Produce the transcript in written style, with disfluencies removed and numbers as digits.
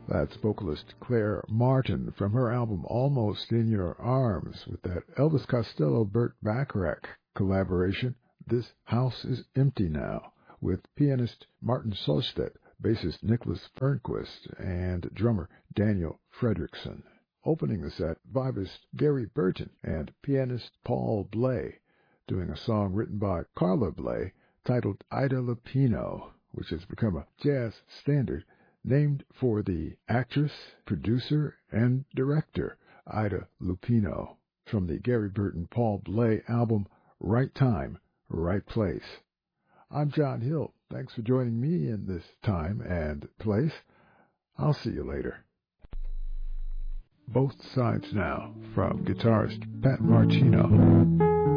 That's vocalist Claire Martin from her album Almost in Your Arms with that Elvis Costello-Burt Bacharach collaboration, This House is Empty Now, with pianist Martin Sosted, bassist Nicholas Fernquist, and drummer Daniel Fredrickson. Opening the set, vibist Gary Burton and pianist Paul Bley, doing a song written by Carla Bley titled Ida Lupino, which has become a jazz standard named for the actress, producer, and director Ida Lupino, from the Gary Burton Paul Bley album Right Time, Right Place. I'm John Hill. Thanks for joining me in this time and place. I'll see you later. Both sides now, from guitarist Pat Martino.